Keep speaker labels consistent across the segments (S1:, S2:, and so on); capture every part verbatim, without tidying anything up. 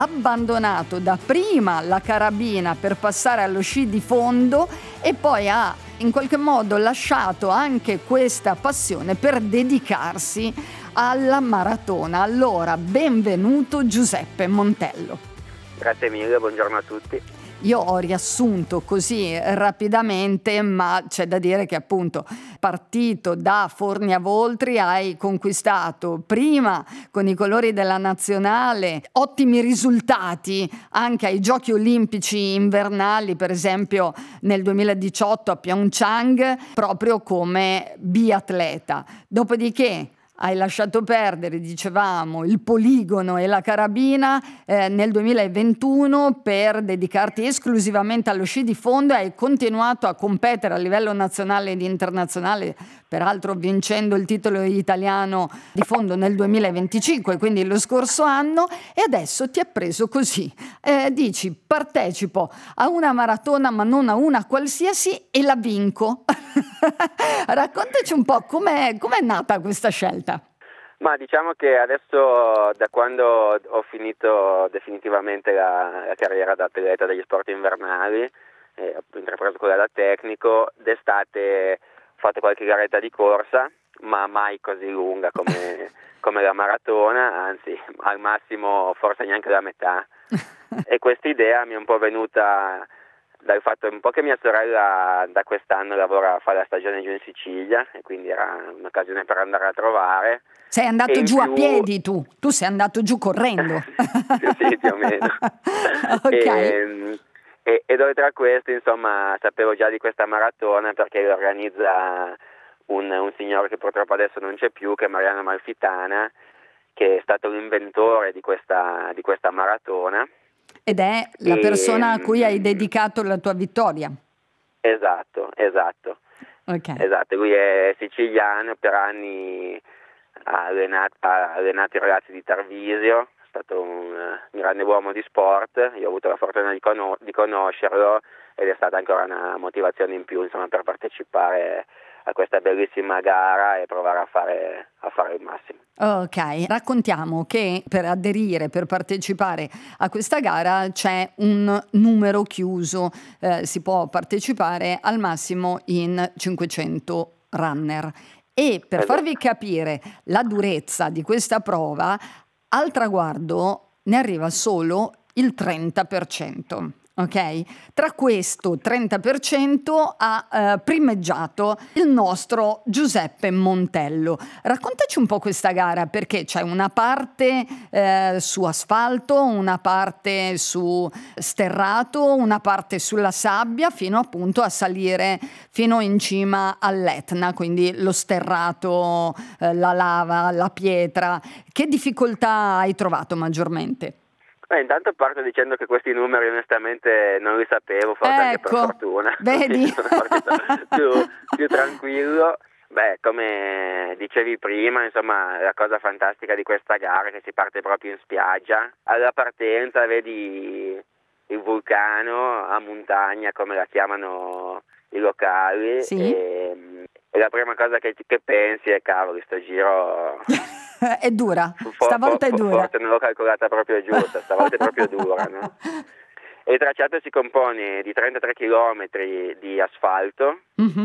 S1: abbandonato dapprima la carabina per passare allo sci di fondo e poi ha in qualche modo lasciato anche questa passione per dedicarsi alla maratona. Allora, benvenuto Giuseppe Montello.
S2: Grazie mille, buongiorno a tutti.
S1: Io ho riassunto così rapidamente, ma c'è da dire che appunto partito da Forni a Voltri hai conquistato prima con i colori della nazionale ottimi risultati anche ai Giochi Olimpici invernali, per esempio nel duemiladiciotto a Pyeongchang, proprio come biatleta. Dopodiché hai lasciato perdere, dicevamo, il poligono e la carabina eh, nel duemilaventuno per dedicarti esclusivamente allo sci di fondo e hai continuato a competere a livello nazionale ed internazionale, peraltro vincendo il titolo italiano di fondo nel duemilaventicinque, quindi lo scorso anno, e adesso ti è preso così. Eh, dici, partecipo a una maratona ma non a una qualsiasi e la vinco. Raccontaci un po' com'è, com'è nata questa scelta.
S2: Ma diciamo che adesso, da quando ho finito definitivamente la, la carriera da atleta degli sport invernali, eh, ho intrapreso quella da tecnico, d'estate ho fatto qualche garetta di corsa, ma mai così lunga come, come la maratona, anzi al massimo forse neanche la metà. E questa idea mi è un po' venuta dal fatto un po' che mia sorella da quest'anno lavora, fa la stagione giù in Sicilia e quindi era un'occasione per andare a trovare.
S1: Sei andato giù
S2: più...
S1: a piedi tu, tu sei andato giù correndo.
S2: Sì, più o meno.
S1: Ok.
S2: E, e, ed oltre a questo, insomma, sapevo già di questa maratona perché organizza un, un signore che purtroppo adesso non c'è più, che è Mariano Amalfitana, che è stato l'inventore di questa, di questa maratona.
S1: Ed è la persona a cui hai dedicato la tua vittoria.
S2: Esatto, esatto.
S1: Okay.
S2: Esatto, lui è siciliano, per anni ha allenato, ha allenato i ragazzi di Tarvisio, è stato un uh, grande uomo di sport, io ho avuto la fortuna di, con- di conoscerlo ed è stata ancora una motivazione in più, insomma, per partecipare a questa bellissima gara e provare a fare, a fare il massimo.
S1: Ok, raccontiamo che per aderire, per partecipare a questa gara c'è un numero chiuso, eh, si può partecipare al massimo in cinquecento runner e per
S2: Esatto.
S1: farvi capire la durezza di questa prova, al traguardo ne arriva solo il trenta per cento. Ok? Tra questo trenta per cento ha eh, primeggiato il nostro Giuseppe Montello. Raccontaci un po' questa gara, perché c'è una parte eh, su asfalto, una parte su sterrato, una parte sulla sabbia, fino appunto a salire fino in cima all'Etna, quindi lo sterrato, eh, la lava, la pietra. Che difficoltà hai trovato maggiormente?
S2: Beh, intanto parto dicendo che questi numeri onestamente non li sapevo, forse
S1: ecco,
S2: anche per fortuna.
S1: Vedi?
S2: Sono più, più tranquillo. Beh, come dicevi prima, insomma, la cosa fantastica di questa gara è che si parte proprio in spiaggia. Alla partenza vedi il vulcano a montagna, come la chiamano i locali,
S1: Sì.
S2: e, e la prima cosa che, che pensi è cavolo, sto giro...
S1: È dura,
S2: For,
S1: stavolta
S2: for,
S1: è dura.
S2: Forse non l'ho calcolata proprio giusta, stavolta è proprio dura, no? E il tracciato si compone di trentatré chilometri di asfalto,
S1: Mm-hmm.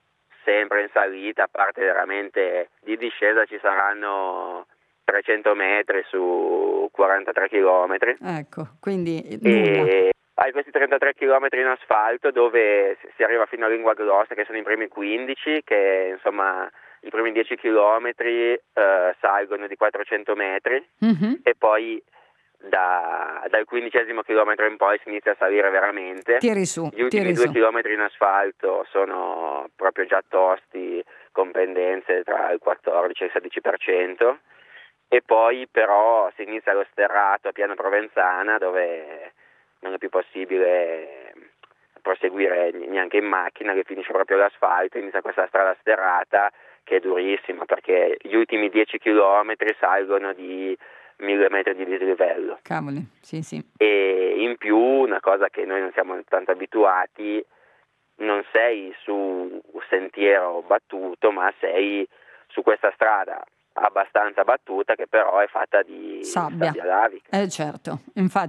S2: sempre in salita, a parte veramente di discesa ci saranno trecento metri su quarantatré chilometri.
S1: Ecco, quindi nulla.
S2: E hai questi trentatré chilometri in asfalto dove si arriva fino a Lingua Grossa, che sono i primi quindici, che insomma... I primi dieci chilometri eh, salgono di quattrocento metri
S1: Mm-hmm.
S2: e poi da, dal quindicesimo chilometro in poi si inizia a salire veramente.
S1: Tiri su,
S2: Gli ultimi
S1: tiri
S2: due
S1: su.
S2: chilometri in asfalto sono proprio già tosti, con pendenze tra il quattordici e il sedici per cento, e poi però si inizia lo sterrato a Piano Provenzana, dove non è più possibile proseguire neanche in macchina, che finisce proprio l'asfalto, inizia questa strada sterrata che è durissima, perché gli ultimi dieci chilometri salgono di mille metri di dislivello.
S1: Cavoli, sì, sì.
S2: E in più, una cosa che noi non siamo tanto abituati, non sei su un sentiero battuto, ma sei su questa strada abbastanza battuta, che però è fatta di
S1: sabbia,
S2: sabbia lavica.
S1: eh certo, infatti